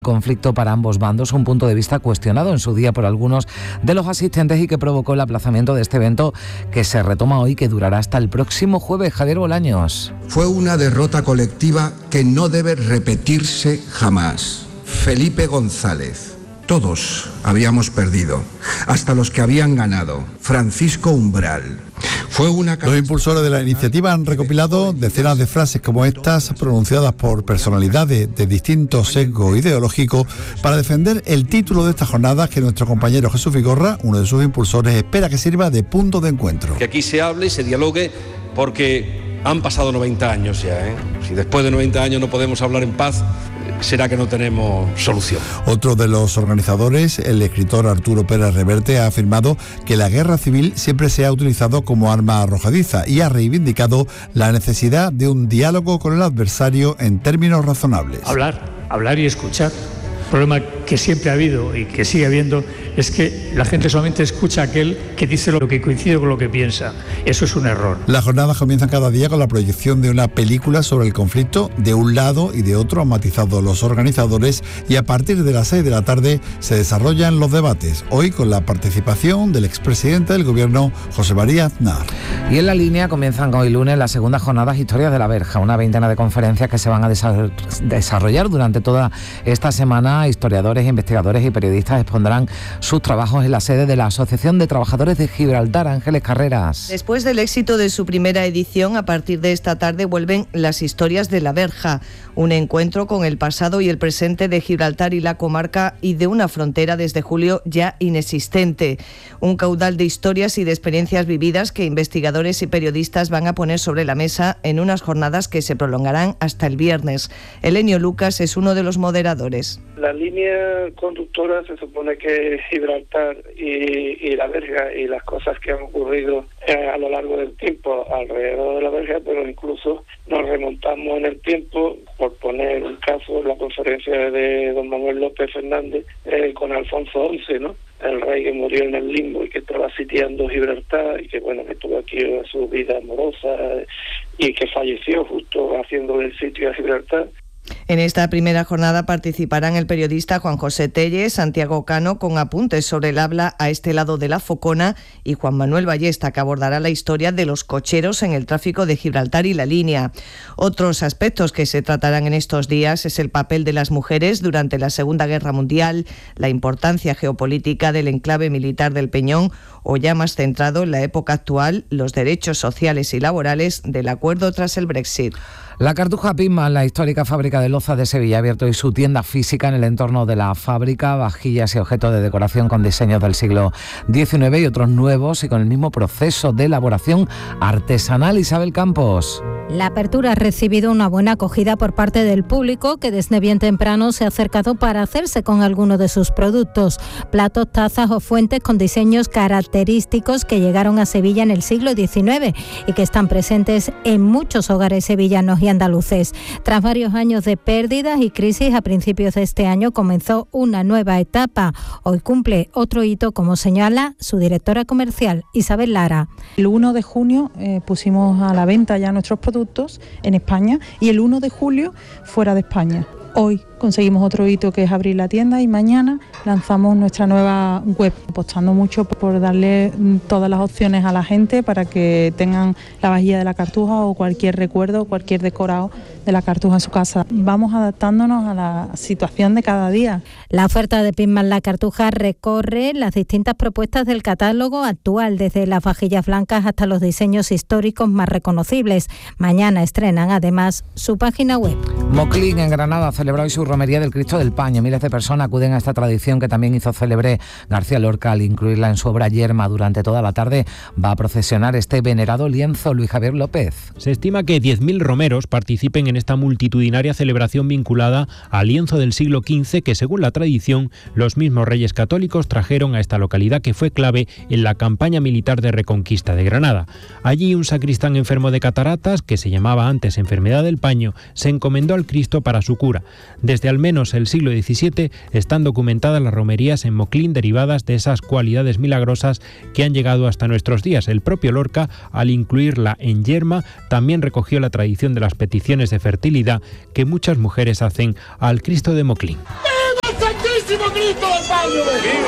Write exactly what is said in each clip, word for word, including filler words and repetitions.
Conflicto para ambos bandos, un punto de vista cuestionado en su día por algunos de los asistentes y que provocó el aplazamiento de este evento que se retoma hoy, que durará hasta el próximo jueves. Javier Bolaños. Fue una derrota colectiva que no debe repetirse jamás. Felipe González. Todos habíamos perdido, hasta los que habían ganado. Francisco Umbral. Fue una... Los impulsores de la iniciativa han recopilado decenas de frases como estas, pronunciadas por personalidades de distinto sesgo ideológico, para defender el título de esta jornada que nuestro compañero Jesús Vigorra, uno de sus impulsores, espera que sirva de punto de encuentro. Que aquí se hable y se dialogue, porque han pasado noventa años ya, ¿eh? Si después de noventa años no podemos hablar en paz, será que no tenemos solución. Otro de los organizadores, el escritor Arturo Pérez Reverte, ha afirmado que la guerra civil siempre se ha utilizado como arma arrojadiza y ha reivindicado la necesidad de un diálogo con el adversario en términos razonables. Hablar, hablar y escuchar. El problema que siempre ha habido y que sigue habiendo es que la gente solamente escucha a aquel que dice lo que coincide con lo que piensa. Eso es un error. Las jornadas comienzan cada día con la proyección de una película sobre el conflicto. De un lado y de otro han matizado los organizadores, y a partir de las seis de la tarde se desarrollan los debates. Hoy con la participación del expresidente del gobierno, José María Aznar. Y en la línea comienzan hoy lunes las segundas jornadas Historias de la Verja, una veintena de conferencias que se van a desarrollar durante toda esta semana. Historiadores, investigadores y periodistas expondrán sus trabajos en la sede de la Asociación de Trabajadores de Gibraltar. Ángeles Carreras. Después del éxito de su primera edición, a partir de esta tarde vuelven las Historias de la Verja, un encuentro con el pasado y el presente de Gibraltar y la comarca, y de una frontera desde julio ya inexistente. Un caudal de historias y de experiencias vividas que investigadores y periodistas van a poner sobre la mesa en unas jornadas que se prolongarán hasta el viernes. Elenio Lucas es uno de los moderadores. La línea conductora se supone que Gibraltar y, y la Verja, y las cosas que han ocurrido eh, a lo largo del tiempo alrededor de la Verja, pero incluso nos remontamos en el tiempo, por poner un caso, la conferencia de don Manuel López Fernández eh, con Alfonso once, ¿no? El rey que murió en el limbo y que estaba sitiando Gibraltar, y que bueno, que tuvo aquí su vida amorosa y que falleció justo haciendo el sitio a Gibraltar. En esta primera jornada participarán el periodista Juan José Telles, Santiago Cano, con apuntes sobre el habla a este lado de la Focona, y Juan Manuel Ballesta, que abordará la historia de los cocheros en el tráfico de Gibraltar y la línea. Otros aspectos que se tratarán en estos días es el papel de las mujeres durante la Segunda Guerra Mundial, la importancia geopolítica del enclave militar del Peñón, o ya más centrado en la época actual, los derechos sociales y laborales del acuerdo tras el Brexit. La Cartuja Pisman, la histórica fábrica de loza de Sevilla, ha abierto hoy su tienda física en el entorno de la fábrica. Vajillas y objetos de decoración con diseños del siglo diecinueve y otros nuevos, y con el mismo proceso de elaboración artesanal. Isabel Campos. La apertura ha recibido una buena acogida por parte del público, que desde bien temprano se ha acercado para hacerse con alguno de sus productos. Platos, tazas o fuentes con diseños característicos que llegaron a Sevilla en el siglo diecinueve y que están presentes en muchos hogares sevillanos y andaluces. Tras varios años de pérdidas y crisis, a principios de este año comenzó una nueva etapa. Hoy cumple otro hito, como señala su directora comercial, Isabel Lara. El uno de junio eh, pusimos a la venta ya nuestros productos en España, y el uno de julio fuera de España. Hoy conseguimos otro hito, que es abrir la tienda, y mañana lanzamos nuestra nueva web, apostando mucho por darle todas las opciones a la gente para que tengan la vajilla de la Cartuja o cualquier recuerdo, cualquier decorado de la Cartuja en su casa. Vamos adaptándonos a la situación de cada día. La oferta de Pisman La Cartuja recorre las distintas propuestas del catálogo actual, desde las vajillas blancas hasta los diseños históricos más reconocibles. Mañana estrenan además su página web. Moclín, en Granada, celebra hoy su romería del Cristo del Paño. Miles de personas acuden a esta tradición que también hizo célebre García Lorca al incluirla en su obra Yerma. Durante toda la tarde va a procesionar este venerado lienzo. Luis Javier López. Se estima que diez mil romeros participen en esta multitudinaria celebración vinculada al lienzo del siglo quince que, según la tradición, los mismos reyes católicos trajeron a esta localidad, que fue clave en la campaña militar de reconquista de Granada. Allí, un sacristán enfermo de cataratas, que se llamaba antes enfermedad del paño, se encomendó al Cristo para su cura. Desde al menos el siglo diecisiete están documentadas las romerías en Moclín derivadas de esas cualidades milagrosas que han llegado hasta nuestros días. El propio Lorca, al incluirla en Yerma, también recogió la tradición de las peticiones de fertilidad que muchas mujeres hacen al Cristo de Moclín. máximo Cristo del Baño.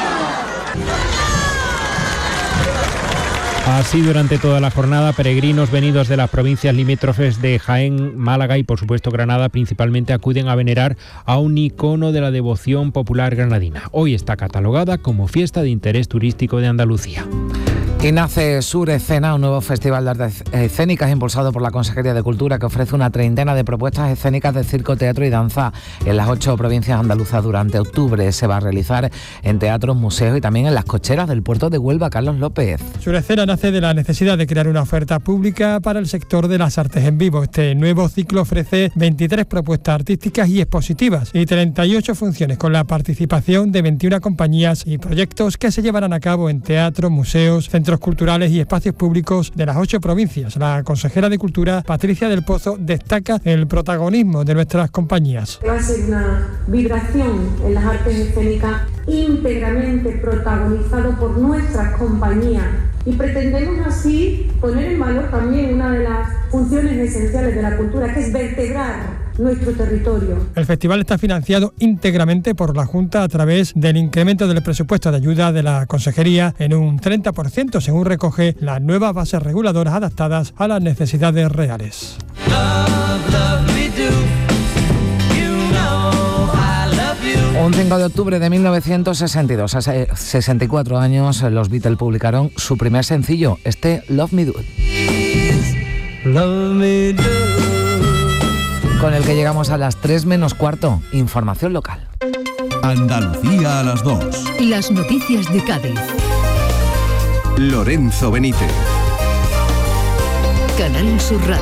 Así durante toda la jornada, peregrinos venidos de las provincias limítrofes de Jaén, Málaga y por supuesto Granada principalmente acuden a venerar a un icono de la devoción popular granadina. Hoy está catalogada como fiesta de interés turístico de Andalucía. Y nace Sur Escena, un nuevo festival de artes escénicas impulsado por la Consejería de Cultura que ofrece una treintena de propuestas escénicas de circo, teatro y danza en las ocho provincias andaluzas durante octubre. Se va a realizar en teatros, museos y también en las cocheras del puerto de Huelva. Carlos López. Sur Escena nace de la necesidad de crear una oferta pública para el sector de las artes en vivo. Este nuevo ciclo ofrece veintitrés propuestas artísticas y expositivas y treinta y ocho funciones con la participación de veintiuna compañías y proyectos que se llevarán a cabo en teatros, museos, centros culturales y espacios públicos de las ocho provincias. La consejera de Cultura, Patricia del Pozo, destaca el protagonismo de nuestras compañías. Va a ser una vibración en las artes escénicas íntegramente protagonizado por nuestras compañías y pretendemos así poner en valor también una de las funciones esenciales de la cultura, que es vertebrar nuestro territorio. El festival está financiado íntegramente por la Junta a través del incremento del presupuesto de ayuda de la Consejería en un treinta por ciento, según recoge las nuevas bases reguladoras adaptadas a las necesidades reales. Un cinco de octubre de mil novecientos sesenta y dos, hace sesenta y cuatro años, los Beatles publicaron su primer sencillo, este Love Me Do. Love Me Do. Con el que llegamos a las tres menos cuarto. Información local. Andalucía a las dos. Las noticias de Cádiz. Lorenzo Benítez. Canal Sur Radio.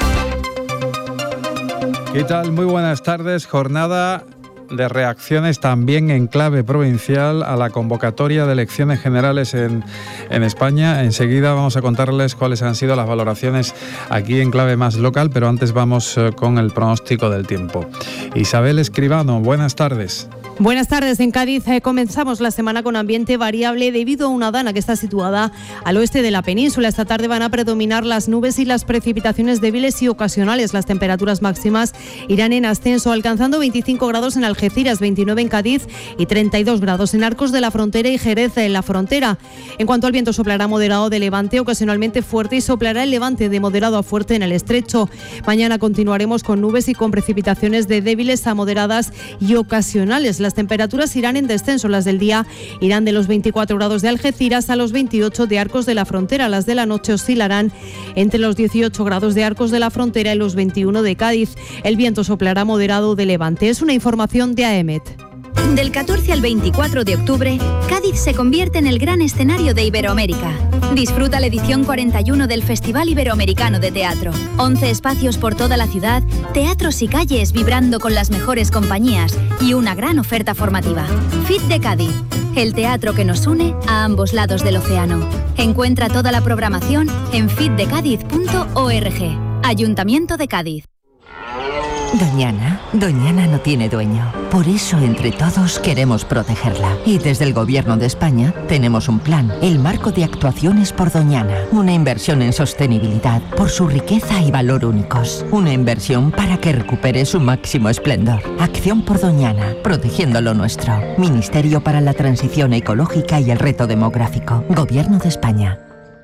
¿Qué tal? Muy buenas tardes. Jornada de reacciones también en clave provincial a la convocatoria de elecciones generales en, en España. Enseguida vamos a contarles cuáles han sido las valoraciones aquí en clave más local, pero antes vamos eh, con el pronóstico del tiempo. Isabel Escribano, buenas tardes. Buenas tardes. En Cádiz eh, comenzamos la semana con ambiente variable debido a una dana que está situada al oeste de la península. Esta tarde van a predominar las nubes y las precipitaciones débiles y ocasionales. Las temperaturas máximas irán en ascenso, alcanzando veinticinco grados en Algeciras, veintinueve en Cádiz y treinta y dos grados en Arcos de la Frontera y Jerez en la frontera. En cuanto al viento, soplará moderado de levante, ocasionalmente fuerte, y soplará el levante de moderado a fuerte en el estrecho. Mañana continuaremos con nubes y con precipitaciones de débiles a moderadas y ocasionales. Las temperaturas irán en descenso. Las del día irán de los veinticuatro grados de Algeciras a los veintiocho de Arcos de la Frontera. Las de la noche oscilarán entre los dieciocho grados de Arcos de la Frontera y los veintiuno de Cádiz. El viento soplará moderado de levante. Es una información de A E M E T. Del catorce al veinticuatro de octubre, Cádiz se convierte en el gran escenario de Iberoamérica. Disfruta la edición cuarenta y uno del Festival Iberoamericano de Teatro. once espacios por toda la ciudad, teatros y calles vibrando con las mejores compañías y una gran oferta formativa. F I T de Cádiz, el teatro que nos une a ambos lados del océano. Encuentra toda la programación en fitdecadiz punto org. Ayuntamiento de Cádiz. Doñana, Doñana no tiene dueño. Por eso, entre todos, queremos protegerla. Y desde el Gobierno de España tenemos un plan, el Marco de Actuaciones por Doñana. Una inversión en sostenibilidad, por su riqueza y valor únicos. Una inversión para que recupere su máximo esplendor. Acción por Doñana, protegiendo lo nuestro. Ministerio para la Transición Ecológica y el Reto Demográfico. Gobierno de España.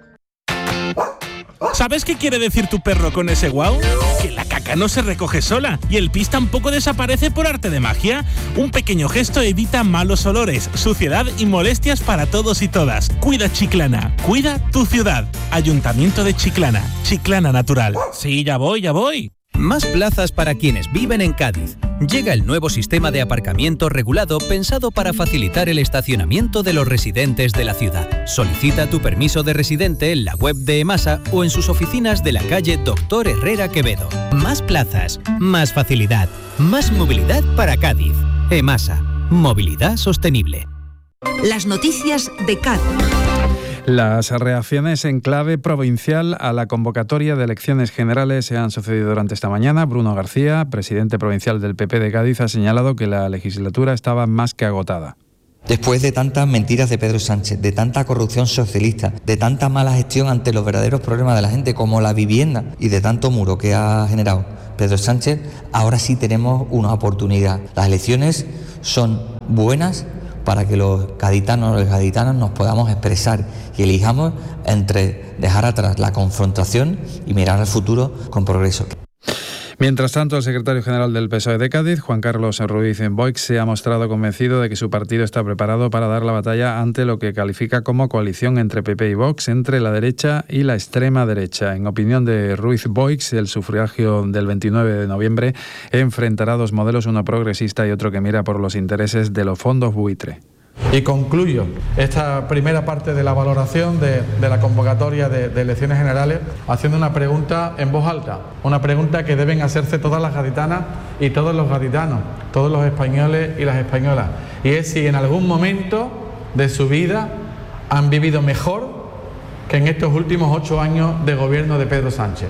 ¿Sabes qué quiere decir tu perro con ese guau? Que la caca no se recoge sola y el pis tampoco desaparece por arte de magia. Un pequeño gesto evita malos olores, suciedad y molestias para todos y todas. Cuida Chiclana, cuida tu ciudad. Ayuntamiento de Chiclana, Chiclana Natural. Sí, ya voy, ya voy. Más plazas para quienes viven en Cádiz. Llega el nuevo sistema de aparcamiento regulado pensado para facilitar el estacionamiento de los residentes de la ciudad. Solicita tu permiso de residente en la web de EMASA o en sus oficinas de la calle Doctor Herrera Quevedo. Más plazas, más facilidad, más movilidad para Cádiz. EMASA, movilidad sostenible. Las noticias de Cádiz. Las reacciones en clave provincial a la convocatoria de elecciones generales se han sucedido durante esta mañana. Bruno García, presidente provincial del P P de Cádiz, ha señalado que la legislatura estaba más que agotada. Después de tantas mentiras de Pedro Sánchez, de tanta corrupción socialista, de tanta mala gestión ante los verdaderos problemas de la gente como la vivienda y de tanto muro que ha generado Pedro Sánchez, ahora sí tenemos una oportunidad. Las elecciones son buenas para que los gaditanos y los gaditanas nos podamos expresar y elijamos entre dejar atrás la confrontación y mirar al futuro con progreso. Mientras tanto, el secretario general del P S O E de Cádiz, Juan Carlos Ruiz Boix, se ha mostrado convencido de que su partido está preparado para dar la batalla ante lo que califica como coalición entre P P y Vox, entre la derecha y la extrema derecha. En opinión de Ruiz Boix, el sufragio del veintinueve de noviembre enfrentará dos modelos, uno progresista y otro que mira por los intereses de los fondos buitre. Y concluyo esta primera parte de la valoración de, de la convocatoria de, de elecciones generales haciendo una pregunta en voz alta, una pregunta que deben hacerse todas las gaditanas y todos los gaditanos, todos los españoles y las españolas, y es si en algún momento de su vida han vivido mejor que en estos últimos ocho años de gobierno de Pedro Sánchez.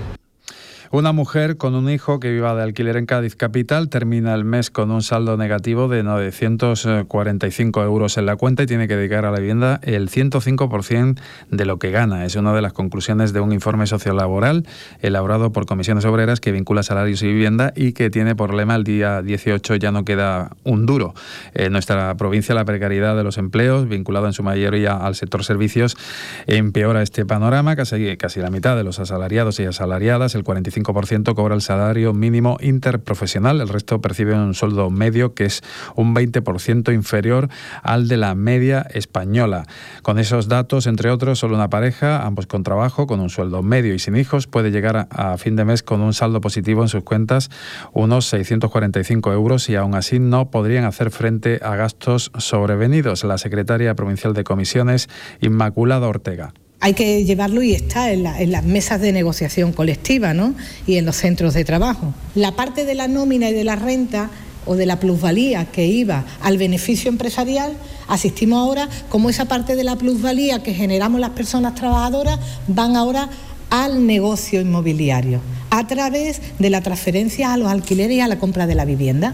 Una mujer con un hijo que viva de alquiler en Cádiz capital termina el mes con un saldo negativo de novecientos cuarenta y cinco euros en la cuenta y tiene que dedicar a la vivienda el ciento cinco por ciento de lo que gana. Es una de las conclusiones de un informe sociolaboral elaborado por Comisiones Obreras que vincula salarios y vivienda y que tiene por lema el día dieciocho ya no queda un duro. En nuestra provincia la precariedad de los empleos, vinculado en su mayoría al sector servicios, empeora este panorama. Casi, casi la mitad de los asalariados y asalariadas, el cuarenta y cinco por ciento cobra el salario mínimo interprofesional, el resto percibe un sueldo medio que es un veinte por ciento inferior al de la media española. Con esos datos, entre otros, solo una pareja, ambos con trabajo, con un sueldo medio y sin hijos, puede llegar a, a fin de mes con un saldo positivo en sus cuentas, unos seiscientos cuarenta y cinco euros, y aún así no podrían hacer frente a gastos sobrevenidos. La secretaria provincial de Comisiones, Inmaculada Ortega. Hay que llevarlo y está en, la, en las mesas de negociación colectiva, ¿no? Y en los centros de trabajo. La parte de la nómina y de la renta o de la plusvalía que iba al beneficio empresarial, asistimos ahora como esa parte de la plusvalía que generamos las personas trabajadoras van ahora al negocio inmobiliario a través de la transferencia a los alquileres y a la compra de la vivienda.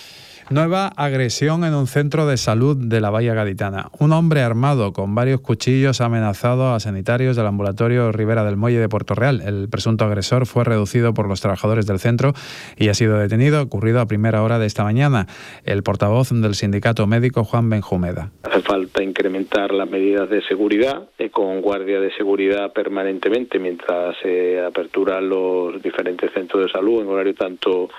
Nueva agresión en un centro de salud de la Bahía Gaditana. Un hombre armado con varios cuchillos ha amenazado a sanitarios del ambulatorio Ribera del Muelle de Puerto Real. El presunto agresor fue reducido por los trabajadores del centro y ha sido detenido, ocurrido a primera hora de esta mañana. El portavoz del sindicato médico, Juan Benjumeda. Hace falta incrementar las medidas de seguridad, eh, con guardia de seguridad permanentemente mientras se aperturan los diferentes centros de salud en horario tanto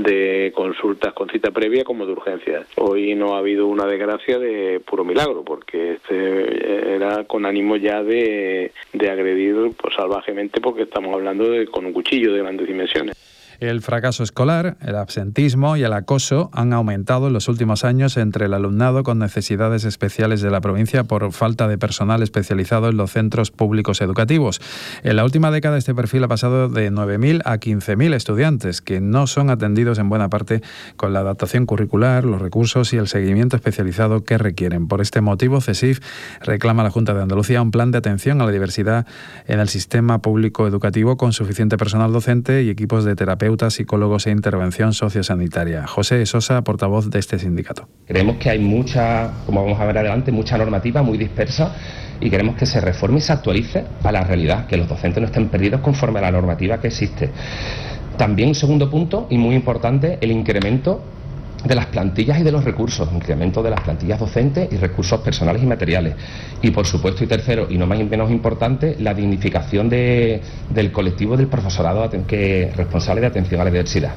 de consultas con cita previa como de urgencias. Hoy no ha habido una desgracia de puro milagro, porque este era con ánimo ya de, de agredir pues, salvajemente, porque estamos hablando de con un cuchillo de grandes dimensiones. El fracaso escolar, el absentismo y el acoso han aumentado en los últimos años entre el alumnado con necesidades especiales de la provincia por falta de personal especializado en los centros públicos educativos. En la última década este perfil ha pasado de nueve mil a quince mil estudiantes que no son atendidos en buena parte con la adaptación curricular, los recursos y el seguimiento especializado que requieren. Por este motivo, CESIF reclama a la Junta de Andalucía un plan de atención a la diversidad en el sistema público educativo con suficiente personal docente y equipos de terapeutas, psicólogos e intervención sociosanitaria. José Sosa, portavoz de este sindicato. Creemos que hay mucha, como vamos a ver adelante, mucha normativa muy dispersa y queremos que se reforme y se actualice a la realidad, que los docentes no estén perdidos conforme a la normativa que existe. También, un segundo punto, y muy importante, el incremento de las plantillas y de los recursos, incremento de las plantillas docentes y recursos personales y materiales. Y por supuesto, y tercero, y no más y menos importante, la dignificación de, del colectivo del profesorado que, responsable de atención a la diversidad.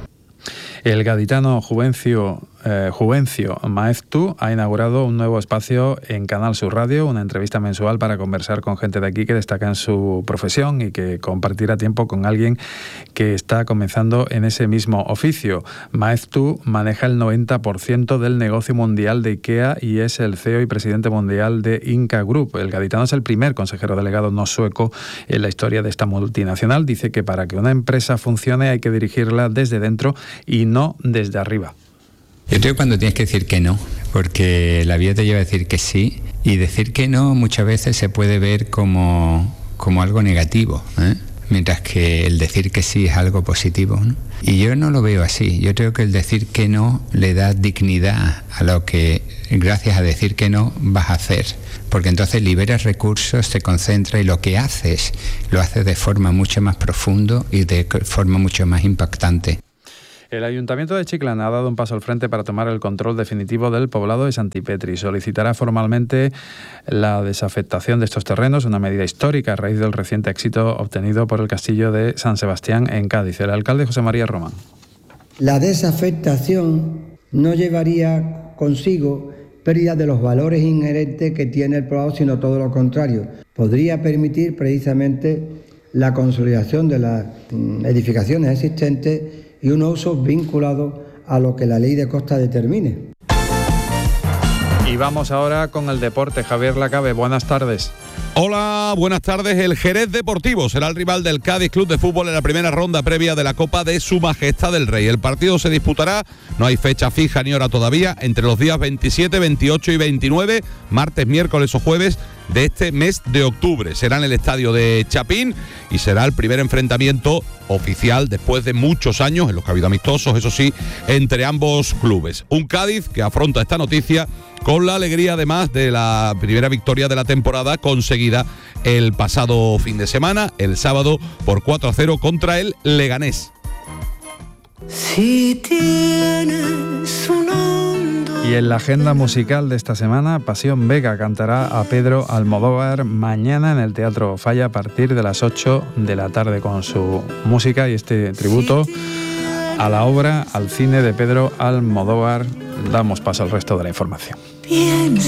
El gaditano Juvencio, eh, Juvencio Maeztu ha inaugurado un nuevo espacio en Canal Sur Radio, una entrevista mensual para conversar con gente de aquí que destaca en su profesión y que compartirá tiempo con alguien que está comenzando en ese mismo oficio. Maeztu maneja el noventa por ciento del negocio mundial de IKEA y es el C E O y presidente mundial de Inca Group. El gaditano es el primer consejero delegado no sueco en la historia de esta multinacional. Dice que para que una empresa funcione hay que dirigirla desde dentro y no desde arriba. Yo creo cuando tienes que decir que no, porque la vida te lleva a decir que sí, y decir que no muchas veces se puede ver como, como algo negativo, ¿eh? Mientras que el decir que sí es algo positivo, ¿no? Y yo no lo veo así. Yo creo que el decir que no le da dignidad a lo que, gracias a decir que no, vas a hacer. Porque entonces liberas recursos, te concentras y lo que haces, lo haces de forma mucho más profunda y de forma mucho más impactante. El Ayuntamiento de Chiclana ha dado un paso al frente para tomar el control definitivo del poblado de Santipetri. Solicitará formalmente la desafectación de estos terrenos, una medida histórica a raíz del reciente éxito obtenido por el castillo de San Sebastián en Cádiz. El alcalde José María Román. La desafectación no llevaría consigo pérdida de los valores inherentes que tiene el poblado, sino todo lo contrario. Podría permitir precisamente la consolidación de las edificaciones existentes y unos usos vinculados a lo que la ley de costas determine. Y vamos ahora con el deporte. Javier Lacabe, buenas tardes. Hola, buenas tardes. El Jerez Deportivo será el rival del Cádiz Club de Fútbol en la primera ronda previa de la Copa de Su Majestad del Rey. El partido se disputará, no hay fecha fija ni hora todavía, entre los días veintisiete, veintiocho y veintinueve, martes, miércoles o jueves de este mes de octubre. Será en el estadio de Chapín y será el primer enfrentamiento oficial después de muchos años, en los que ha habido amistosos, eso sí, entre ambos clubes. Un Cádiz que afronta esta noticia con la alegría además de la primera victoria de la temporada conseguida el pasado fin de semana, el sábado, por cuatro a cero contra el Leganés. Si tienes un hondo... Y en la agenda musical de esta semana, Pasión Vega cantará a Pedro Almodóvar mañana en el Teatro Falla a partir de las ocho de la tarde con su música y este tributo a la obra, al cine de Pedro Almodóvar. Damos paso al resto de la información.